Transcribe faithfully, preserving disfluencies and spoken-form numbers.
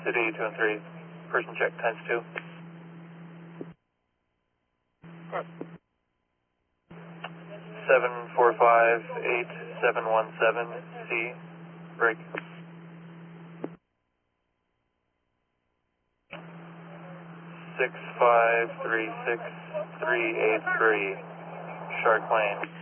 City two and three, person check times two. seven four five eight seven one seven C, break. six five three six three eight three, Shark Lane.